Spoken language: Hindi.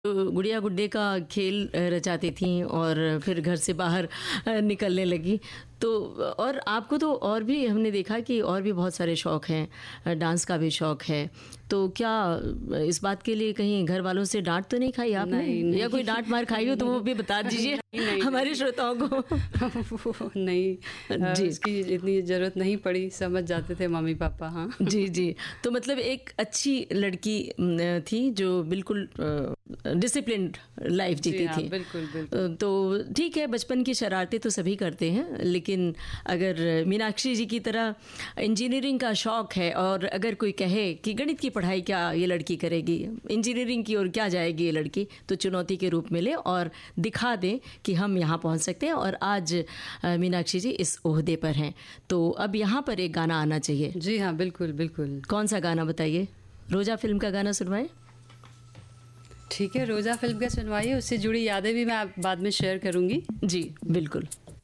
गुड़िया गुड्डे का खेल रचाती थीं और फिर घर से बाहर निकलने लगी। तो और आपको तो और भी हमने देखा कि और भी बहुत सारे शौक़ हैं, डांस का भी शौक़ है। तो क्या इस बात के लिए कहीं घर वालों से डांट तो नहीं खाई आपने? नहीं। या कोई डांट मार खाई हो तो वो भी बता दीजिए नहीं। हमारे श्रोताओं को। नहीं जी। इसकी इतनी ज़रूरत नहीं पड़ी, समझ जाते थे मम्मी पापा। हाँ जी जी। तो मतलब एक अच्छी लड़की थी जो बिल्कुल डिसिप्लिन्ड लाइफ जीती हाँ, थी। बिल्कुल बिल्कुल। तो ठीक है, बचपन की शरारतें तो सभी करते हैं, लेकिन अगर मीनाक्षी जी की तरह इंजीनियरिंग का शौक़ है और अगर कोई कहे कि गणित की पढ़ाई क्या ये लड़की करेगी, इंजीनियरिंग की ओर क्या जाएगी ये लड़की, तो चुनौती के रूप में ले और दिखा दें कि हम यहाँ पहुँच सकते हैं। और आज मीनाक्षी जी इस ओहदे पर हैं। तो अब यहाँ पर एक गाना आना चाहिए। जी हाँ, बिल्कुल बिल्कुल। कौन सा गाना बताइए? रोजा फिल्म का गाना सुनवाएं। ठीक है, रोजा फिल्म का सुनवाइए, उससे जुड़ी यादें भी मैं बाद में शेयर करूँगी। जी बिल्कुल।